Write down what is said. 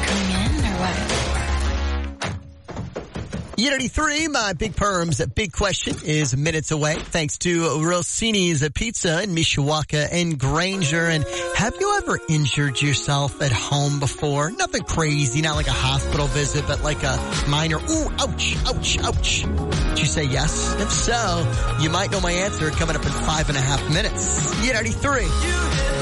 coming in or what? E83, my Big Perms Big Question is minutes away. Thanks to Rossini's Pizza in Mishawaka and Granger. And have you ever injured yourself at home before? Nothing crazy, not like a hospital visit, but like a minor, ooh, ouch, ouch, ouch. Did you say yes? If so, you might know my answer coming up in 5.5 minutes. E83.